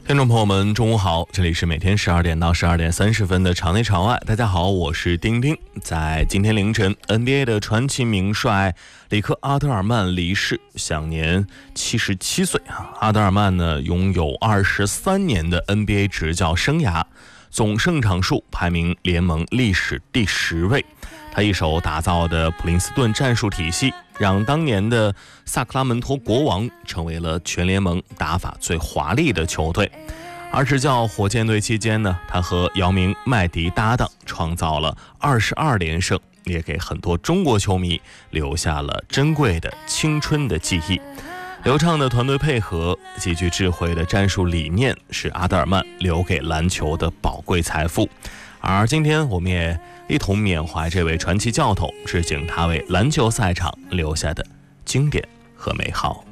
听众朋友们，中午好，这里是每天12点到12点30分的场内场外。大家好，我是丁丁。在今天凌晨 ，NBA 的传奇名帅里克·阿德尔曼离世，享年77岁。阿德尔曼呢，拥有23年的 NBA 执教生涯，总胜场数排名联盟历史第10位。他一手打造的普林斯顿战术体系，让当年的萨克拉门托国王成为了全联盟打法最华丽的球队。而执教火箭队期间呢，他和姚明、麦迪搭档，创造了22连胜，也给很多中国球迷留下了珍贵的青春的记忆。流畅的团队配合，极具智慧的战术理念，是阿德尔曼留给篮球的宝贵财富。而今天我们也一同缅怀这位传奇教头，致敬他为篮球赛场留下的经典和美好。